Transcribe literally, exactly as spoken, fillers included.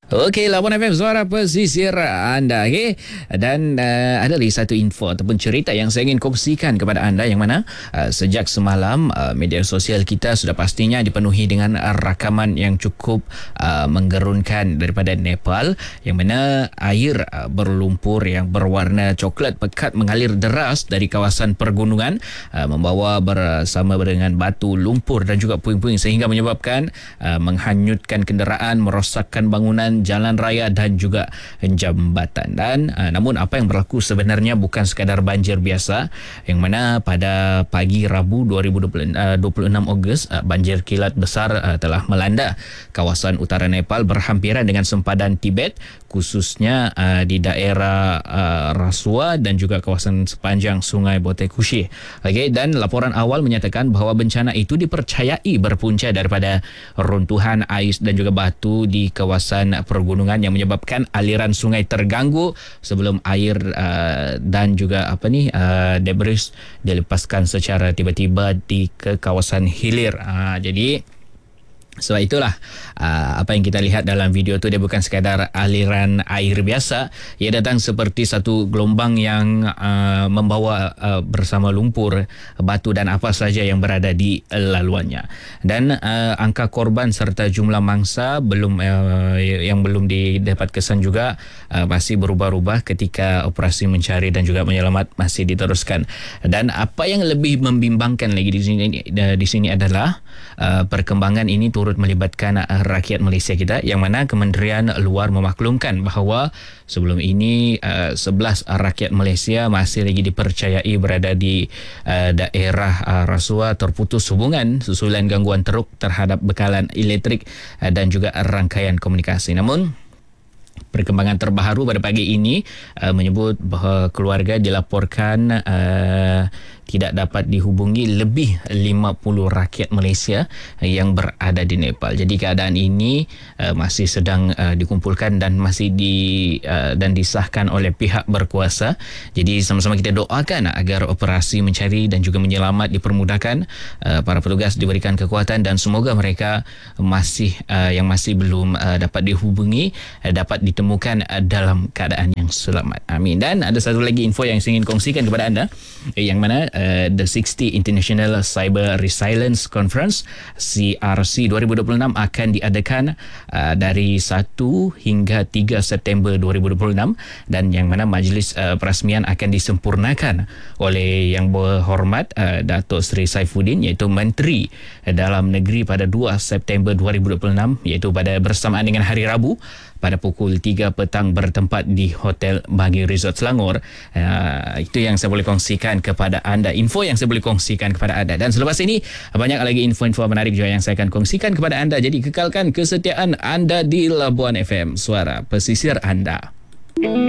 Okey, Labuan F M, suara pesisir anda. Okey. Dan uh, ada lagi satu info ataupun cerita yang saya ingin kongsikan kepada anda, yang mana uh, sejak semalam uh, media sosial kita sudah pastinya dipenuhi dengan uh, rakaman yang cukup uh, menggerunkan daripada Nepal, yang mana air uh, berlumpur yang berwarna coklat pekat mengalir deras dari kawasan pergunungan, uh, membawa bersama dengan batu, lumpur dan juga puing-puing, sehingga menyebabkan uh, menghanyutkan kenderaan, merosakkan bangunan, jalan raya dan juga jambatan. Dan uh, namun apa yang berlaku sebenarnya bukan sekadar banjir biasa, yang mana pada pagi Rabu dua ribu dua puluh enam Ogos, uh, banjir kilat besar uh, telah melanda kawasan utara Nepal berhampiran dengan sempadan Tibet, khususnya uh, di daerah uh, Rasua dan juga kawasan sepanjang Sungai Botekushi. Okey, dan laporan awal menyatakan bahawa bencana itu dipercayai berpunca daripada runtuhan ais dan juga batu di kawasan pergunungan yang menyebabkan aliran sungai terganggu sebelum air uh, dan juga apa ni uh, debris dilepaskan secara tiba-tiba di ke kawasan hilir. Uh, jadi sebab itulah uh, apa yang kita lihat dalam video tu, dia bukan sekadar aliran air biasa, ia datang seperti satu gelombang yang uh, membawa uh, bersama lumpur, batu dan apa saja yang berada di laluannya. Dan uh, angka korban serta jumlah mangsa belum uh, yang belum didapat kesan juga uh, masih berubah-ubah ketika operasi mencari dan juga menyelamat masih diteruskan. Dan apa yang lebih membimbangkan lagi di sini di sini adalah uh, perkembangan ini turut melibatkan uh, rakyat Malaysia kita, yang mana Kementerian Luar memaklumkan bahawa sebelum ini uh, sebelas rakyat Malaysia masih lagi dipercayai berada di uh, daerah uh, Rasua terputus hubungan susulan gangguan teruk terhadap bekalan elektrik uh, dan juga rangkaian komunikasi. Namun perkembangan terbaru pada pagi ini uh, menyebut bahawa keluarga dilaporkan uh, tidak dapat dihubungi lebih lima puluh rakyat Malaysia yang berada di Nepal. Jadi keadaan ini uh, masih sedang uh, dikumpulkan dan masih di uh, dan disahkan oleh pihak berkuasa. Jadi sama-sama kita doakan agar operasi mencari dan juga menyelamat dipermudahkan, uh, para petugas diberikan kekuatan dan semoga mereka masih uh, yang masih belum uh, dapat dihubungi uh, dapat ditemukan uh, dalam keadaan yang selamat. Amin. Dan ada satu lagi info yang saya ingin kongsikan kepada anda, eh, yang mana Uh, the sixtieth International Cyber Resilience Conference C R C dua ribu dua puluh enam akan diadakan uh, dari satu hingga tiga September dua ribu dua puluh enam, dan yang mana majlis uh, perasmian akan disempurnakan oleh Yang Berhormat uh, Datuk Seri Saifuddin, iaitu Menteri Dalam Negeri pada dua September dua ribu dua puluh enam, iaitu pada bersamaan dengan hari Rabu pada pukul tiga petang bertempat di Hotel Bagi Resort Selangor. Uh, itu yang saya boleh kongsikan kepada anda, info yang saya boleh kongsikan kepada anda. Dan selepas ini banyak lagi info-info menarik juga yang saya akan kongsikan kepada anda. Jadi kekalkan kesetiaan anda di Labuan F M, suara pesisir anda.